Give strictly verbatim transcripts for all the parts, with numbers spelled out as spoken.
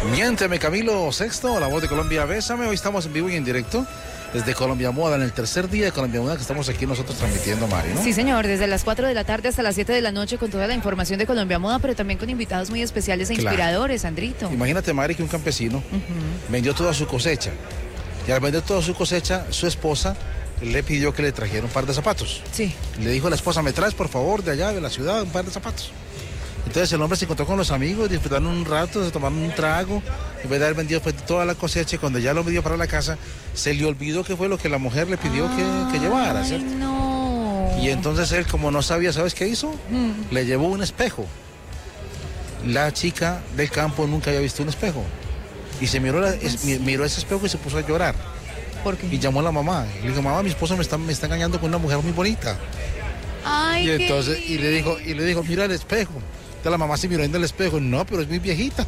Miénteme, Camilo Sexto, la voz de Colombia, bésame. Hoy estamos en vivo y en directo desde Colombia Moda, en el tercer día de Colombia Moda que estamos aquí nosotros transmitiendo, Mari, ¿no? Sí, señor, desde las cuatro de la tarde hasta las siete de la noche con toda la información de Colombia Moda, pero también con invitados muy especiales e Claro. inspiradores, Sandrito. Imagínate, Mari, que un campesino uh-huh. vendió toda su cosecha y al vender toda su cosecha, su esposa le pidió que le trajera un par de zapatos. Sí. Le dijo a la esposa, me traes por favor de allá de la ciudad un par de zapatos. Entonces el hombre se encontró con los amigos, disfrutaron un rato, se tomaron un trago, en vez de haber vendido pues, toda la cosecha, y cuando ya lo vendió para la casa, se le olvidó que fue lo que la mujer le pidió que, que llevara, ¿cierto? No. Y entonces él, como no sabía, ¿sabes qué hizo? Mm. Le llevó un espejo. La chica del campo nunca había visto un espejo. Y se miró, la, es, miró ese espejo y se puso a llorar. ¿Por qué? Y llamó a la mamá. Y le dijo, mamá, mi esposo me está, me está engañando con una mujer muy bonita. Ay, y entonces, y le dijo, y le dijo, mira el espejo. Entonces la mamá se miró en el espejo, no, pero es muy viejita.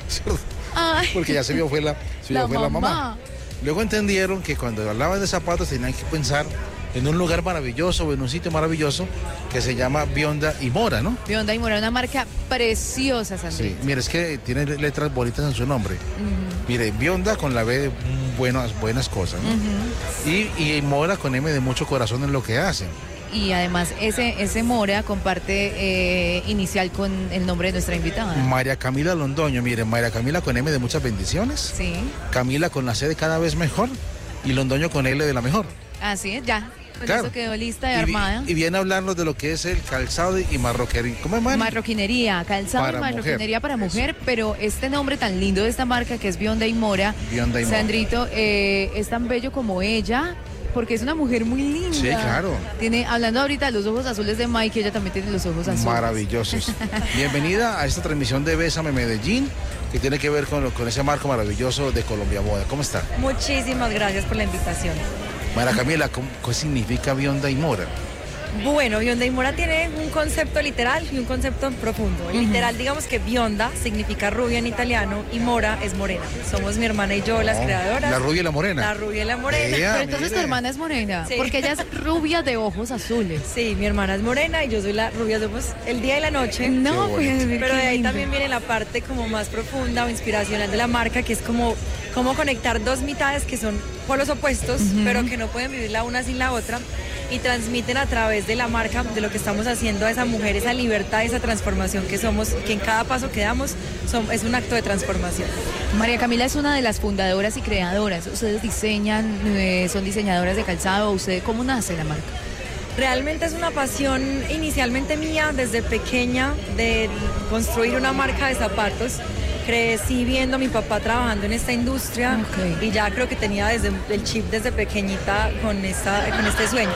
Ay, porque ya se vio fue la, se la, vio fue mamá. la mamá. Luego entendieron que cuando hablaban de zapatos tenían que pensar en un lugar maravilloso, en un sitio maravilloso que se llama Bionda y Mora, ¿no? Bionda y Mora, una marca preciosa, Sandrito. Sí, mire, es que tiene letras bonitas en su nombre. Uh-huh. Mire, Bionda con la B de buenas, buenas cosas, ¿no? Uh-huh. y, y Mora con M de mucho corazón en lo que hacen. Y además ese, ese Mora comparte eh, inicial con el nombre de nuestra invitada. María Camila Londoño, mire, María Camila con M de muchas bendiciones. Sí. Camila con la C de cada vez mejor y Londoño con L de la mejor. Así es, ya. Pues claro. Eso quedó lista y y, armada. Y viene a hablarnos de lo que es el calzado y marroquería. ¿Cómo es, Mari? Marroquinería, calzado para y marroquinería mujer. Para mujer, eso. Pero este nombre tan lindo de esta marca que es Bionda y Mora, Bionda y Mora. Sandrito, eh, es tan bello como ella, porque es una mujer muy linda. Sí, claro. Tiene, hablando ahorita de los ojos azules de Mike, ella también tiene los ojos azules. Maravillosos. Bienvenida a esta transmisión de Bésame Medellín, que tiene que ver con, con ese marco maravilloso de Colombia Moda. ¿Cómo está? Muchísimas gracias por la invitación. María Camila, ¿qué significa Bionda y Mora? Bueno, Bionda y Mora tiene un concepto literal y un concepto profundo. Uh-huh. Literal, digamos que Bionda significa rubia en italiano y Mora es morena. Somos mi hermana y yo las oh, creadoras. La rubia y la morena. La rubia y la morena. Ella, Pero entonces mire. Tu hermana es morena, sí. Porque ella es rubia de ojos azules. Sí, mi hermana es morena y yo soy la rubia de ojos el día y la noche. No, pues, pero de ahí también viene la parte como más profunda o inspiracional de la marca, que es como cómo conectar dos mitades que son polos opuestos, uh-huh. pero que no pueden vivir la una sin la otra, y transmiten a través de la marca, de lo que estamos haciendo a esa mujer, esa libertad, esa transformación que somos, que en cada paso que damos son, es un acto de transformación. María Camila es una de las fundadoras y creadoras. Ustedes diseñan, eh, son diseñadoras de calzado. ¿Usted cómo nace la marca? Realmente es una pasión inicialmente mía desde pequeña de construir una marca de zapatos. Crecí viendo a mi papá trabajando en esta industria, okay. y ya creo que tenía desde el chip desde pequeñita con, esta, con este sueño.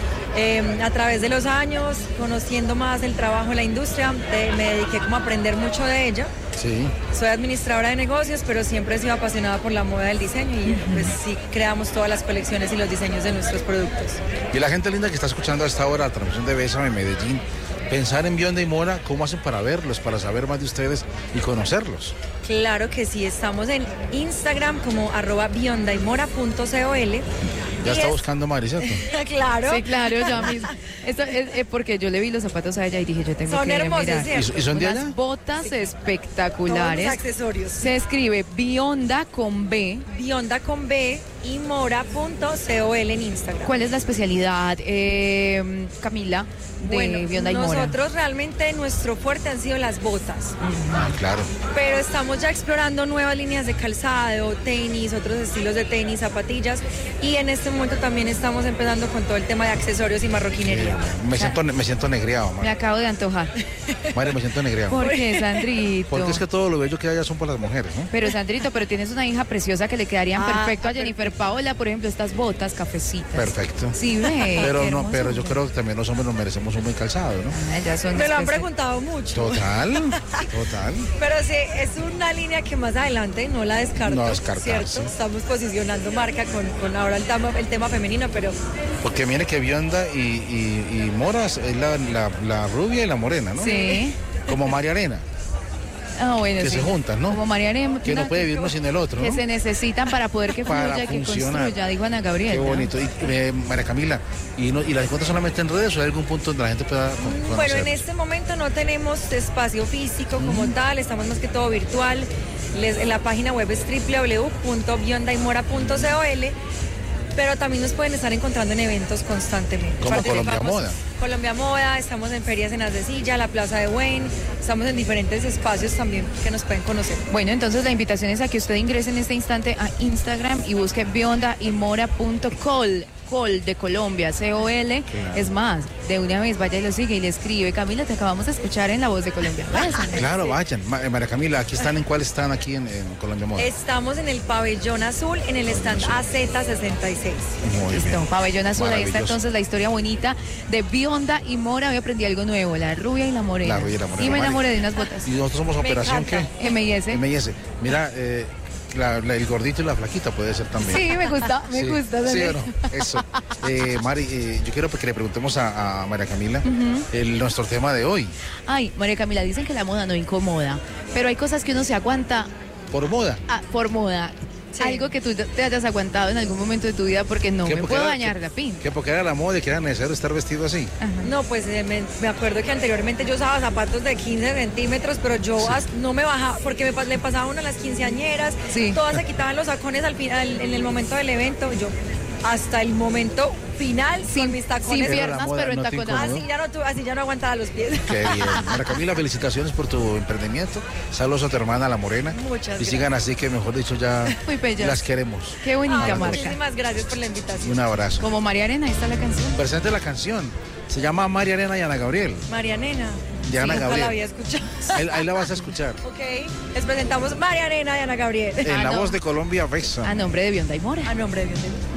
Eh, a través de los años, conociendo más el trabajo de la industria, de, me dediqué como a aprender mucho de ella. Sí. Soy administradora de negocios, pero siempre he sido apasionada por la moda del diseño y uh-huh. pues sí creamos todas las colecciones y los diseños de nuestros productos. Y la gente linda que está escuchando a esta hora la transmisión de Bésame Medellín, pensar en Bionda y Mora, ¿cómo hacen para verlos, para saber más de ustedes y conocerlos? Claro que sí, estamos en Instagram como arroba biondaymora punto col. Ya está es... buscando Mari, ¿cierto? Claro. Sí, claro, yo mismo. Esto es, es porque yo le vi los zapatos a ella y dije, yo tengo son que hermosos, mirar. ¿cierto? ¿Y, y son de allá? Unas botas sí. espectaculares. Todos los accesorios. Se escribe Bionda con B. Bionda con B y mora punto col en Instagram. ¿Cuál es la especialidad, eh, Camila, de bueno, Bionda y Mora? Nosotros realmente nuestro fuerte han sido las botas. Ah, claro. Pero estamos ya explorando nuevas líneas de calzado, tenis, otros estilos de tenis, zapatillas, y en este momento también estamos empezando con todo el tema de accesorios y marroquinería. Eh, me siento me siento negriado, Mari. Me acabo de antojar. Mari, me siento negriado. ¿Por qué, Sandrito? Porque es que todo lo bello que haya son por las mujeres, ¿no? Pero, Sandrito, pero tienes una hija preciosa que le quedarían ah, perfecto a Jennifer Paola, por ejemplo, estas botas cafecitas. Perfecto. Sí, ve. Pero no, pero yo creo que también los hombres nos merecemos un buen calzado, ¿no? Ah, ya son me lo han preguntado mucho. Total, total. Pero sí, es una línea que más adelante no la descarto. No descartar, ¿cierto? sí. Estamos posicionando marca con, con ahora el tema, el tema femenino, pero... Porque viene que Bionda y, y, y Mora es la, la, la rubia y la morena, ¿no? Sí. Como María Arena. Ah, bueno, que sí. se juntan, ¿no? Como María Arena. Que no puede vivir uno sin el otro, ¿no? Que se necesitan para poder que fluya y que construya, dijo Ana Gabriela. Qué bonito. Y eh, María Camila, ¿y, no, ¿y las encuentras solamente en redes o hay algún punto donde la gente pueda conocer? Bueno, en este momento no tenemos espacio físico como mm. tal, estamos más que todo virtual. Les, la página web es doble u doble u doble u punto bionda y mora punto col, pero también nos pueden estar encontrando en eventos constantemente. Como Colombia Moda. Colombia Moda, estamos en ferias en Asdecilla, la Plaza de Wayne, estamos en diferentes espacios también que nos pueden conocer. Bueno, entonces la invitación es a que usted ingrese en este instante a Instagram y busque bionda y mora punto col. Col de Colombia, C O L, claro. Es más, de una vez vaya y lo sigue y le escribe, Camila, te acabamos de escuchar en La Voz de Colombia. Vayan. Claro, vayan. María Camila, aquí están, ¿en cuál están aquí en, en Colombia Moda? Estamos en el Pabellón Azul, en el stand A Z sesenta y seis. Muy Listo, bien. Pabellón Azul, ahí está entonces la historia bonita de Bionda y Mora. Hoy aprendí algo nuevo, la rubia y la morena. La rubia y la morena. Y me enamoré de unas botas. Y nosotros somos Operación, ¿qué? M I S. M I S. Mira, eh... La, la, el gordito y la flaquita puede ser también. Sí, me gusta, me sí, gusta. Sí, bueno, eso. Eh, Mari, eh, yo quiero que le preguntemos a, a María Camila uh-huh. el, nuestro tema de hoy. Ay, María Camila, dicen que la moda no incomoda, pero hay cosas que uno se aguanta. ¿Por moda? Ah, por moda. Sí. Algo que tú te hayas aguantado en algún momento de tu vida porque no me puedo era, dañar que, la pinta. Que porque era la moda y que era necesario estar vestido así. Ajá. No, pues eh, me, me acuerdo que anteriormente yo usaba zapatos de quince centímetros, pero yo sí. as, no me bajaba, porque me, le pasaba uno a las quinceañeras, sí. Todas se quitaban los sacones al final, en el momento del evento, yo hasta el momento final sin, con mis tacones. Sin piernas, pero en tacones. Así ya, no, así ya no aguantaba los pies. Qué bien. María Camila, felicitaciones por tu emprendimiento. Saludos a tu hermana, la Morena. Muchas gracias. Y sigan así, que mejor dicho ya las queremos. Qué bonita Ay, marca. Muchísimas gracias por la invitación. Un abrazo. Como María Arena, ahí está la canción. Presente la canción. Se llama María Arena y Ana Gabriel. María Nena. Y Ana sí, Gabriel. la había escuchado. Ahí, ahí la vas a escuchar. Ok. Les presentamos María Arena y Ana Gabriel. En ah, La no. Voz de Colombia, Bexa. A nombre de Bionda y Mora. A nombre de Bionda y Mora.